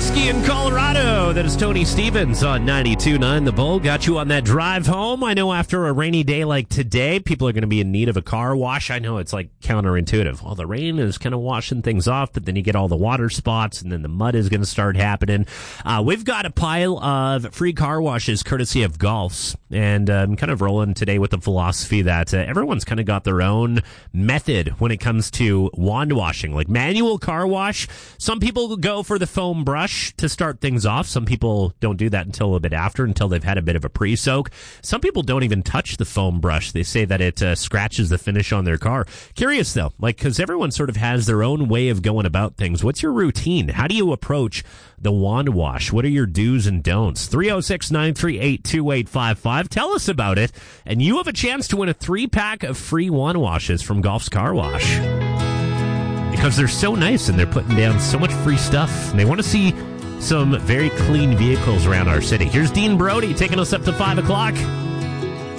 Whiskey in Colorado. That is Tony Stevens on 92.9 The Bull. Got you on that drive home. I know after a rainy day like today, people are going to be in need of a car wash. I know it's like counterintuitive. Well, the rain is kind of washing things off, but then you get all the water spots, and then the mud is going to start happening. We've got a pile of free car washes courtesy of Golfs, and I'm kind of rolling today with the philosophy that everyone's kind of got their own method when it comes to wand washing, like manual car wash. Some people go for the foam brush to start things off. Some people don't do that until a bit after, until they've had a bit of a pre-soak. Some people don't even touch the foam brush. They say that it scratches the finish on their car. Curious, though, because everyone sort of has their own way of going about things. What's your routine? How do you approach the wand wash? What are your do's and don'ts? 306-938-2855. Tell us about it, and you have a chance to win a 3-pack of free wand washes from Golf's Car Wash. Because they're so nice and they're putting down so much free stuff. And they want to see some very clean vehicles around our city. Here's Dean Brody taking us up to 5 o'clock.